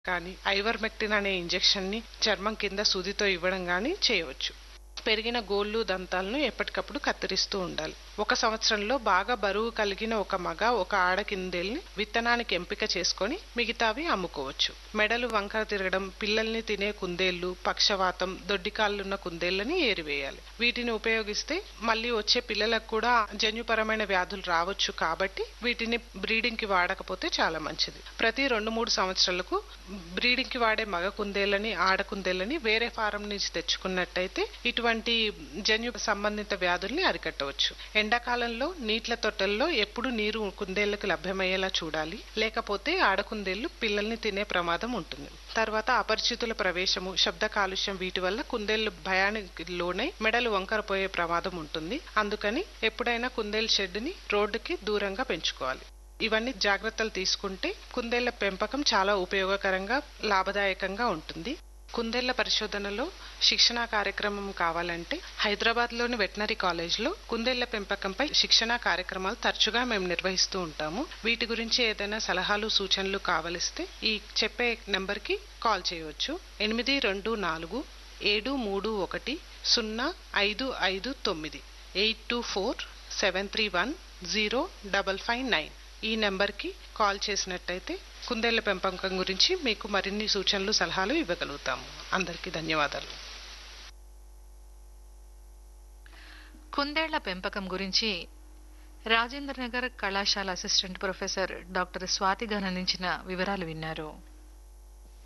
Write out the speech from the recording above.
కానీ ఐవర్మెక్టిన్ అనే ఇంజెక్షన్ని చర్మం కింద సూదితో ఇవ్వడం కానీ చేయవచ్చు. పెరిగిన గోళ్ళు దంతాలను ఎప్పటికప్పుడు కత్తిరిస్తూ ఉండాలి. 1 సంవత్సరంలో బాగా బరువు కలిగిన ఒక మగ ఒక ఆడ కుందేల్ని విత్తనానికి ఎంపిక చేసుకొని మిగతావి అమ్ముకోవచ్చు. మెడలు వంకర తిరగడం, పిల్లల్ని తినే కుందేళ్లు, పక్షవాతం, దొడ్డికాళ్ళున్న కుందేళ్లని ఏరివేయాలి. వీటిని ఉపయోగిస్తే మళ్ళీ వచ్చే పిల్లలకు కూడా జన్యుపరమైన వ్యాధులు రావచ్చు కాబట్టి వీటిని బ్రీడింగ్ కి వాడకపోతే చాలా మంచిది. ప్రతి 2-3 సంవత్సరాలకు బ్రీడింగ్ కి వాడే మగ కుందేళ్లని ఆడ కుందేళ్లని వేరే ఫారం నుంచి తెచ్చుకున్నట్టయితే ఇటువంటి జన్యు సంబంధిత వ్యాధుల్ని అరికట్టవచ్చు. ఎండాకాలంలో నీట్ల తొట్టెల్లో ఎప్పుడు నీరు కుందేళ్లకు లభ్యమయ్యేలా చూడాలి. లేకపోతే ఆడకుందేళ్లు పిల్లల్ని తినే ప్రమాదం ఉంటుంది. తర్వాత అపరిచితుల ప్రవేశము, శబ్ద కాలుష్యం వీటి వల్ల కుందేళ్లు భయానికి లోనై మెడలు వంకరపోయే ప్రమాదం ఉంటుంది. అందుకని ఎప్పుడైనా కుందేలు షెడ్ని రోడ్డుకి దూరంగా పెంచుకోవాలి. ఇవన్నీ జాగ్రత్తలు తీసుకుంటే కుందేళ్ల పెంపకం చాలా ఉపయోగకరంగా, లాభదాయకంగా ఉంటుంది. కుందేళ్ల పరిశోధనలో శిక్షణా కార్యక్రమం కావాలంటే హైదరాబాద్లోని వెటనరీ కాలేజ్లో కుందేళ్ల పెంపకంపై శిక్షణా కార్యక్రమాలు తరచుగా మేము నిర్వహిస్తూ ఉంటాము. వీటి గురించి ఏదైనా సలహాలు సూచనలు కావలిస్తే ఈ చెప్పే నెంబర్కి కాల్ చేయవచ్చు. 824-731-0559 824-731-0559 ఈ నెంబర్కి కాల్ చేసినట్టయితే కుందేళ్ల పెంపకం గురించి మీకు మరిన్ని సూచనలు సలహాలు ఇవ్వగలుగుతాము. అందరికీ ధన్యవాదాలు. కుందేళ్ల పెంపకం గురించి రాజేంద్రనగర్ కళాశాల అసిస్టెంట్ ప్రొఫెసర్ డాక్టర్ స్వాతి గారు అందించిన వివరాలు విన్నారు.